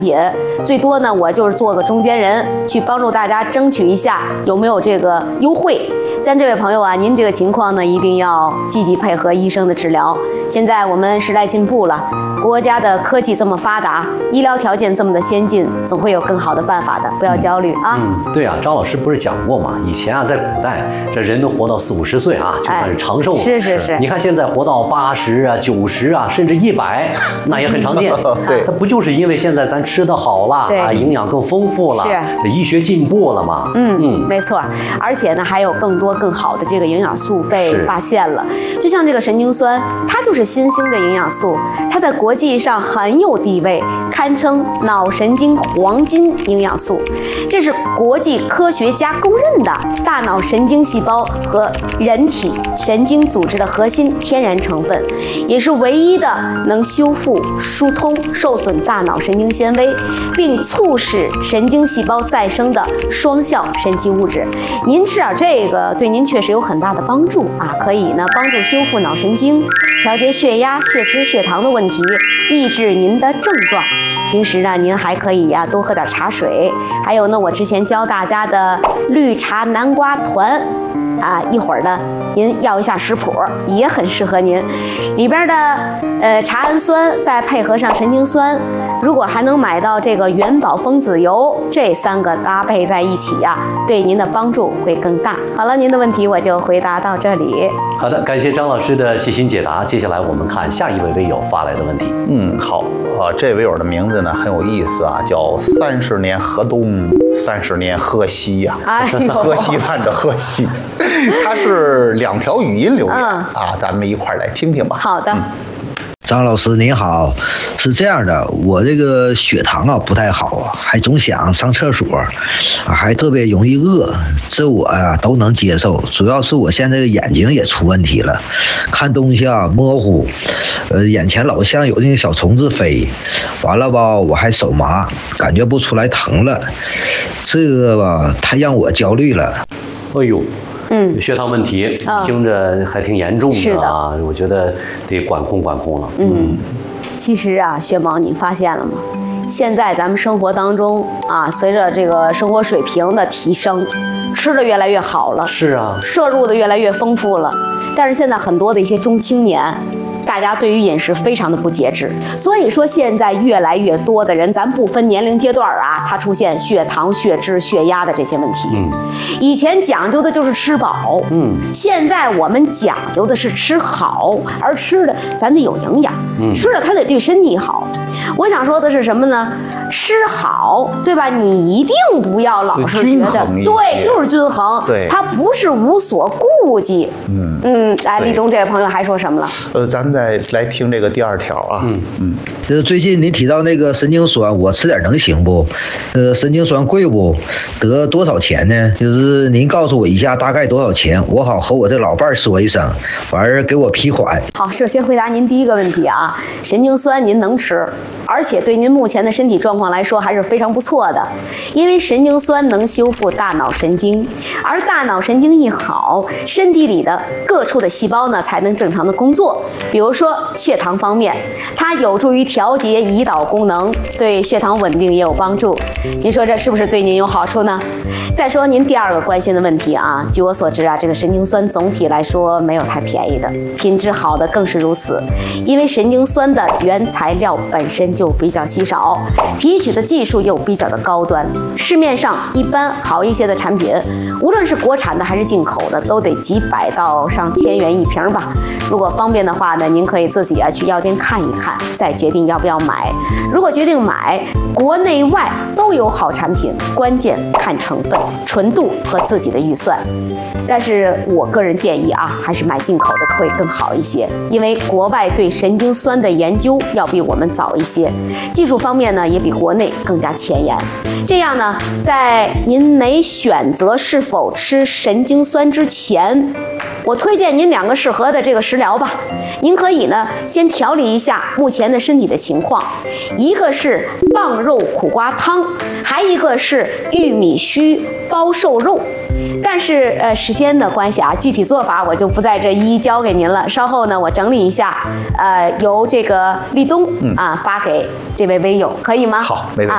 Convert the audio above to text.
品，最多呢，我就是做个中间人，去帮助大家争取一下有没有这个优惠。但这位朋友啊，您这个情况呢，一定要积极配合医生的治疗。现在我们时代进步了，国家的科技这么发达，医疗条件这么的先进，总会有更好的办法的，不要焦虑啊。 对啊，张老师不是讲过吗？以前啊，在古代，这人都活到40、50岁啊，就算是长寿了。 是。 你看现在活到80啊、90啊，甚至100，那也很常见。 对， 它不就是因为现在咱吃得好了啊，营养更丰富了，医学进步了吗？ 没错。而且呢，还有更多更好的这个营养素被发现了。就像这个神经酸，它就是新兴的营养素，它在国际上很有地位，堪称脑神经黄金营养素。这是国际科学家公认的大脑神经细胞和人体神经组织的核心天然成分，也是唯一的能修复、疏通受损大脑神经纤维，并促使神经细胞再生的双效神奇物质。您吃点这个，对您确实有很大的帮助啊！可以呢帮助修复脑神经，调节血压、血脂、血糖的问题，抑制您的症状。平时呢，您还可以呀多喝点茶水，还有呢，我之前教大家的绿茶南瓜团。一会儿呢，您要一下食谱，也很适合您。里边的茶氨酸再配合上神经酸，如果还能买到这个元宝蜂子油，这3个搭配在一起呀，对您的帮助会更大。好了，您的问题我就回答到这里。 好的，感谢张老师的细心解答。接下来我们看下一位微友发来的问题。 好，这位友的名字呢很有意思啊，叫30年河东，30年河西呀，河西畔的河西。它是2条语音留言啊，咱们一块儿来听听吧。 好的。 张老师您好，是这样的，我这个血糖啊不太好，还总想上厕所，还特别容易饿，这我呀都能接受。主要是我现在的眼睛也出问题了，看东西啊模糊，眼前老像有那个小虫子飞，完了吧我还手麻，感觉不出来疼了，这个吧太让我焦虑了。 哎呦。血糖问题听着还挺严重的啊，我觉得得管控管控了。 其实啊，薛宝，你发现了吗？现在咱们生活当中啊，随着这个生活水平的提升，吃的越来越好了， 是啊， 摄入的越来越丰富了，但是现在很多的一些中青年，大家对于饮食非常的不节制，所以说现在越来越多的人，咱不分年龄阶段啊，他出现血糖、血脂、血压的这些问题。以前讲究的就是吃饱，现在我们讲究的是吃好，而吃的咱得有营养，吃的它得对身体好。我想说的是什么呢？吃好，对吧？你一定不要老是觉得对，就是均衡， 对， 它不是无所顾忌。来，立冬这位朋友还说什么了？ 咱们再来听这个第2条啊。 就是最近您提到那个神经酸，我吃点能行不？神经酸贵不？得多少钱呢？就是您告诉我一下大概多少钱，我好和我这老伴儿说一声，完儿给我批款。 好，首先回答您第一个问题啊，神经酸您能吃，而且对您目前的身体状况来说还是非常不错的，因为神经酸能修复大脑神经，而大脑神经一好，身体里的各处的细胞呢才能正常的工作。比如说血糖方面，它有助于调节胰岛功能，对血糖稳定也有帮助。您说这是不是对您有好处呢？再说您第2个关心的问题啊，据我所知啊，这个神经酸总体来说没有太便宜的，品质好的更是如此。因为神经酸的原材料本身就比较稀少，提取的技术又比较的高端，市面上一般好一些的产品，无论是国产的还是进口的，都得几百到上千元一瓶吧。如果方便的话呢，您可以自己去药店看一看，再决定要不要买。如果决定买，国内外都有好产品，关键看成分、纯度和自己的预算。但是我个人建议啊，还是买进口的会更好一些，因为国外对神经酸的研究要比我们早一些，技术方面呢也比国内更加前沿。这样呢，在您没选择是否吃神经酸之前，我推荐您2个适合的这个食疗吧。您可以呢先调理一下目前的身体的情况，一个是棒肉苦瓜汤，还一个是玉米须包瘦肉。但是时间的关系啊，具体做法我就不在这一一教给您了。稍后呢，我整理一下，由这个立冬发给这位微友，可以吗？ 好，没问题。